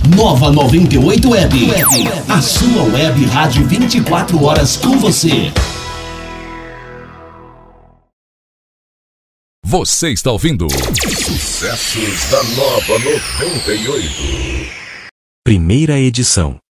Nova 98 Web. A sua web rádio 24 horas com você. Você está ouvindo Sucessos da Nova 98. Primeira edição.